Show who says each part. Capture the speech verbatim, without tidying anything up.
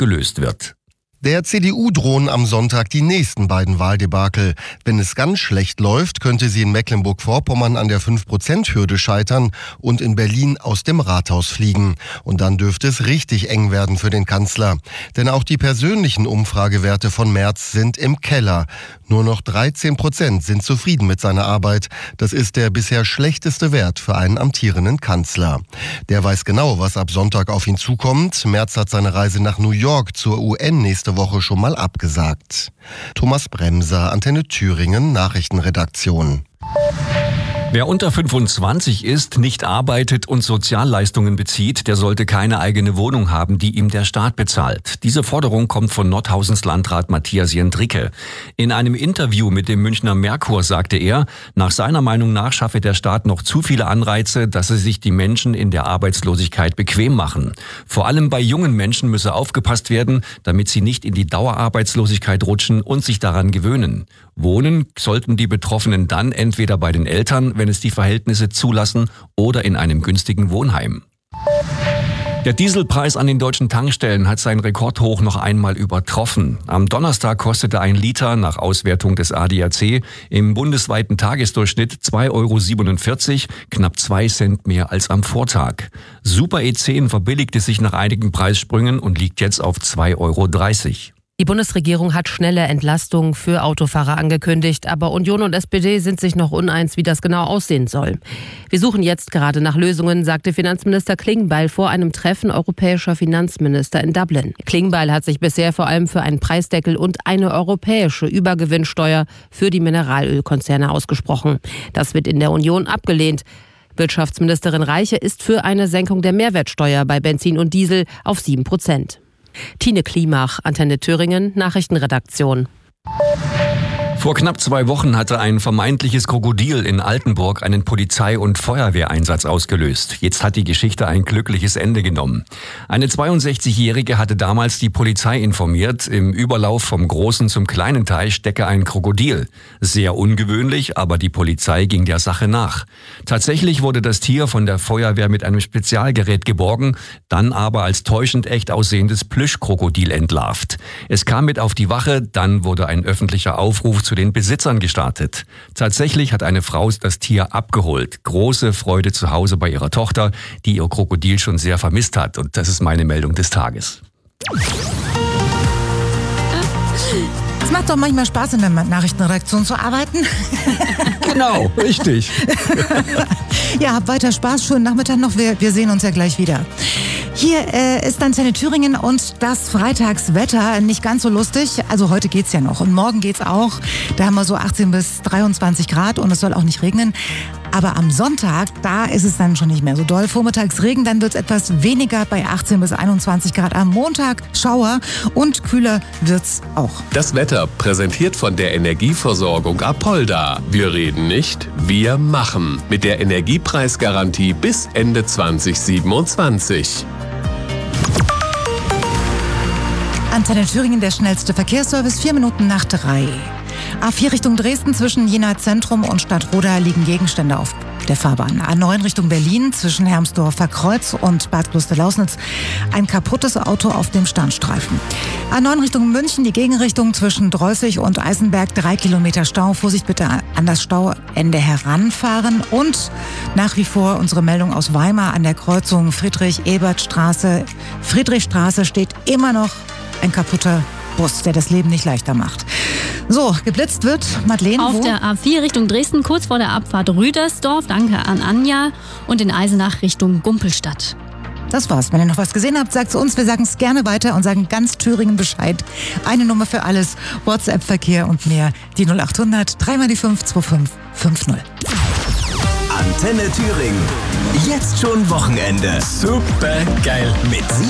Speaker 1: gelöst wird.
Speaker 2: Der C D U drohen am Sonntag die nächsten beiden Wahldebakel. Wenn es ganz schlecht läuft, könnte sie in Mecklenburg-Vorpommern an der fünf Prozent Hürde scheitern und in Berlin aus dem Rathaus fliegen. Und dann dürfte es richtig eng werden für den Kanzler. Denn auch die persönlichen Umfragewerte von Merz sind im Keller. Nur noch dreizehn Prozent sind zufrieden mit seiner Arbeit. Das ist der bisher schlechteste Wert für einen amtierenden Kanzler. Der weiß genau, was ab Sonntag auf ihn zukommt. Merz hat seine Reise nach New York zur U N nächste Woche schon mal abgesagt. Thomas Bremser, Antenne Thüringen, Nachrichtenredaktion.
Speaker 1: Wer unter fünfundzwanzig ist, nicht arbeitet und Sozialleistungen bezieht, der sollte keine eigene Wohnung haben, die ihm der Staat bezahlt. Diese Forderung kommt von Nordhausens Landrat Matthias Jendricke. In einem Interview mit dem Münchner Merkur sagte er, nach seiner Meinung nach schaffe der Staat noch zu viele Anreize, dass es sich die Menschen in der Arbeitslosigkeit bequem machen. Vor allem bei jungen Menschen müsse aufgepasst werden, damit sie nicht in die Dauerarbeitslosigkeit rutschen und sich daran gewöhnen. Wohnen sollten die Betroffenen dann entweder bei den Eltern, wenn es die Verhältnisse zulassen, oder in einem günstigen Wohnheim. Der Dieselpreis an den deutschen Tankstellen hat sein Rekordhoch noch einmal übertroffen. Am Donnerstag kostete ein Liter nach Auswertung des A D A C im bundesweiten Tagesdurchschnitt zwei Euro siebenundvierzig, knapp zwei Cent mehr als am Vortag. Super E zehn verbilligte sich nach einigen Preissprüngen und liegt jetzt auf zwei Euro dreißig.
Speaker 3: Die Bundesregierung hat schnelle Entlastungen für Autofahrer angekündigt, aber Union und S P D sind sich noch uneins, wie das genau aussehen soll. Wir suchen jetzt gerade nach Lösungen, sagte Finanzminister Klingbeil vor einem Treffen europäischer Finanzminister in Dublin. Klingbeil hat sich bisher vor allem für einen Preisdeckel und eine europäische Übergewinnsteuer für die Mineralölkonzerne ausgesprochen. Das wird in der Union abgelehnt. Wirtschaftsministerin Reiche ist für eine Senkung der Mehrwertsteuer bei Benzin und Diesel auf sieben Prozent. Tine Klimach, Antenne Thüringen, Nachrichtenredaktion.
Speaker 1: Vor knapp zwei Wochen hatte ein vermeintliches Krokodil in Altenburg einen Polizei- und Feuerwehreinsatz ausgelöst. Jetzt hat die Geschichte ein glückliches Ende genommen. Eine zweiundsechzigjährige hatte damals die Polizei informiert, im Überlauf vom großen zum kleinen Teich stecke ein Krokodil. Sehr ungewöhnlich, aber die Polizei ging der Sache nach. Tatsächlich wurde das Tier von der Feuerwehr mit einem Spezialgerät geborgen, dann aber als täuschend echt aussehendes Plüschkrokodil entlarvt. Es kam mit auf die Wache, dann wurde ein öffentlicher Aufruf zu den Besitzern gestartet. Tatsächlich hat eine Frau das Tier abgeholt. Große Freude zu Hause bei ihrer Tochter, die ihr Krokodil schon sehr vermisst hat. Und das ist meine Meldung des Tages.
Speaker 4: Es macht doch manchmal Spaß, in der Nachrichtenredaktion zu arbeiten.
Speaker 1: Genau, richtig.
Speaker 4: Ja, habt weiter Spaß. Schönen Nachmittag noch. Wir, wir sehen uns ja gleich wieder. Hier äh, ist Antenne Thüringen und das Freitagswetter nicht ganz so lustig. Also heute geht's ja noch und morgen geht's auch. Da haben wir so achtzehn bis dreiundzwanzig Grad und es soll auch nicht regnen. Aber am Sonntag, da ist es dann schon nicht mehr so doll. Vormittags Regen, dann wird's etwas weniger bei achtzehn bis einundzwanzig Grad. Am Montag Schauer und kühler wird's auch.
Speaker 5: Das Wetter präsentiert von der Energieversorgung Apolda. Wir reden nicht, wir machen. Mit der Energiepreisgarantie bis Ende zwanzig siebenundzwanzig.
Speaker 4: Antenne Thüringen, der schnellste Verkehrsservice, vier Minuten nach drei. A vier Richtung Dresden zwischen Jena Zentrum und Stadtroda liegen Gegenstände auf der Fahrbahn. A neun Richtung Berlin zwischen Hermsdorfer Kreuz und Bad Kloster-Lausnitz ein kaputtes Auto auf dem Standstreifen. A neun Richtung München, die Gegenrichtung zwischen Dreußig und Eisenberg, drei Kilometer Stau. Vorsicht bitte an das Stauende heranfahren. Und nach wie vor unsere Meldung aus Weimar an der Kreuzung Friedrich-Ebert-Straße. Friedrichstraße steht immer noch ein kaputter Bus, der das Leben nicht leichter macht. So, geblitzt wird Madeleine.
Speaker 6: Auf
Speaker 4: wo?
Speaker 6: der A vier Richtung Dresden, kurz vor der Abfahrt Rüdersdorf. Danke an Anja. Und in Eisenach Richtung Gumpelstadt.
Speaker 4: Das war's. Wenn ihr noch was gesehen habt, sagt's uns. Wir sagen es gerne weiter und sagen ganz Thüringen Bescheid. Eine Nummer für alles. WhatsApp-Verkehr und mehr. Die null acht hundert drei mal die fünf zwei fünf fünf null.
Speaker 7: Antenne Thüringen. Jetzt schon Wochenende. Super geil. Mit